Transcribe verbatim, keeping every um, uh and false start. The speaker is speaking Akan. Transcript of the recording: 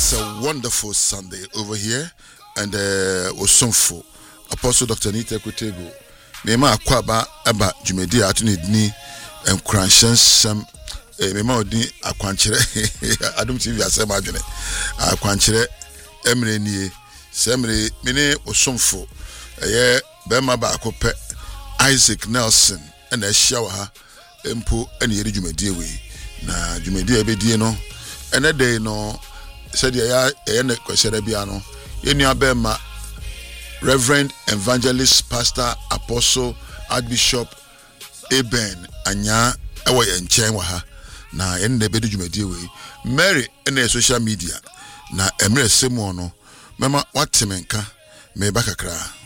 It's a wonderful Sunday over here, and uh, Osonfo, Apostle Doctor Nita Kutego. Mema akwaba aba jumedi atunidni enkranchen sam mema odi akwankyere adum T V asem adwene akwankyere emre nie semre mene Osonfo eye bema ba akopɛ Isaac Nelson na ahia wa ha empo ene yeri jumedi we na jumedi ebedie no ene dey no said ya ya ne kwesere bia no yenu abema Reverend Evangelist Pastor Apostle Archbishop Eben Anya ewo ye nchen wa ha na yen na bedu dwumadi we Mary na social media na emre semu no mema watemenka me bakakra